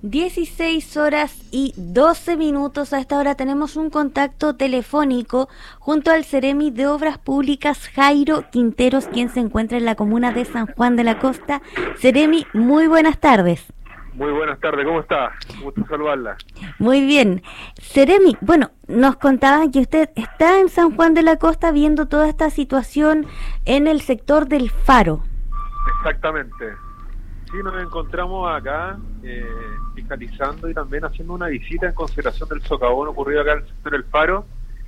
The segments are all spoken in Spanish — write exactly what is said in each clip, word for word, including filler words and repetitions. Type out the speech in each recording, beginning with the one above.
dieciséis horas y doce minutos. A esta hora tenemos un contacto telefónico junto al Ceremi de Obras Públicas, Jairo Quinteros, quien se encuentra en la comuna de San Juan de la Costa. Ceremi, muy buenas tardes. Muy buenas tardes, ¿cómo está? Gusto saludarla. Muy bien. Ceremi, bueno, nos contaban que usted está en San Juan de la Costa viendo toda esta situación en el sector del Faro. Exactamente. Sí, nos encontramos acá eh, fiscalizando y también haciendo una visita en consideración del socavón ocurrido acá en el sector del Faro.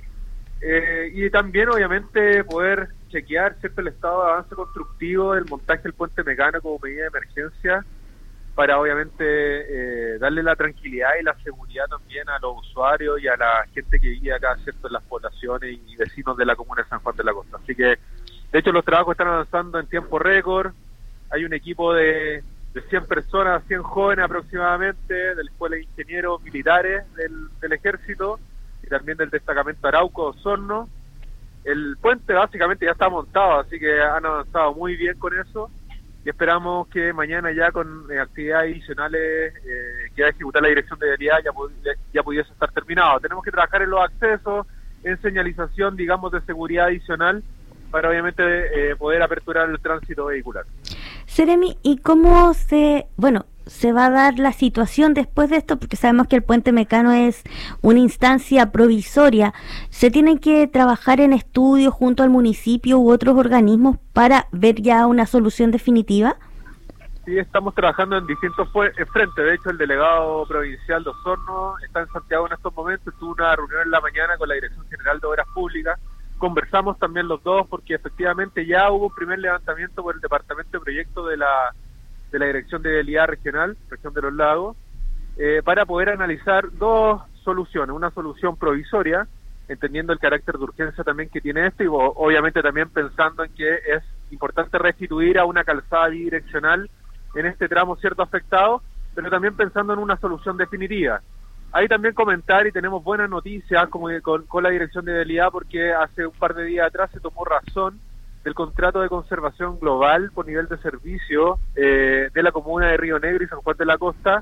Eh, y también, obviamente, poder chequear, ¿cierto?, el estado de avance constructivo del montaje del puente Mecano como medida de emergencia, para obviamente eh, darle la tranquilidad y la seguridad también a los usuarios y a la gente que vive acá, ¿cierto?, en las poblaciones y vecinos de la comuna de San Juan de la Costa. Así que, de hecho, los trabajos están avanzando en tiempo récord. Hay un equipo de, de cien personas, cien jóvenes aproximadamente, de la Escuela de Ingenieros Militares del, del Ejército y también del destacamento Arauco Osorno. El puente básicamente ya está montado, así que han avanzado muy bien con eso. Y esperamos que mañana ya con eh, actividades adicionales eh, que va a ejecutar la Dirección de Vialidad ya, ya, ya pudiese estar terminado. Tenemos que trabajar en los accesos, en señalización, digamos, de seguridad adicional para obviamente eh, poder aperturar el tránsito vehicular. Ceremi, ¿y cómo se, bueno, se va a dar la situación después de esto? Porque sabemos que el puente Mecano es una instancia provisoria. ¿Se tienen que trabajar en estudios junto al municipio u otros organismos para ver ya una solución definitiva? Sí, estamos trabajando en distintos frentes. De hecho, el delegado provincial de Osorno está en Santiago en estos momentos. Tuvo una reunión en la mañana con la Dirección General de Obras Públicas. Conversamos también los dos porque efectivamente ya hubo un primer levantamiento por el Departamento de Proyectos de la de la Dirección de Vialidad Regional, Región de los Lagos, eh, para poder analizar dos soluciones. Una solución provisoria, entendiendo el carácter de urgencia también que tiene esto y obviamente también pensando en que es importante restituir a una calzada bidireccional en este tramo cierto afectado, pero también pensando en una solución definitiva. Ahí también comentar, y tenemos buenas noticias como con, con la Dirección de Vialidad, porque hace un par de días atrás se tomó razón del contrato de conservación global por nivel de servicio eh, de la comuna de Río Negro y San Juan de la Costa,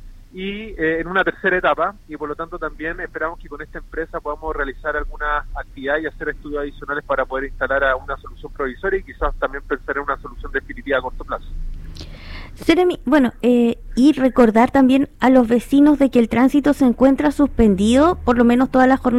y eh, en una tercera etapa, y por lo tanto también esperamos que con esta empresa podamos realizar alguna actividad y hacer estudios adicionales para poder instalar a una solución provisoria y quizás también pensar en una solución definitiva a corto plazo. Ceremi, bueno, eh, y recordar también a los vecinos de que el tránsito se encuentra suspendido, por lo menos toda la jornada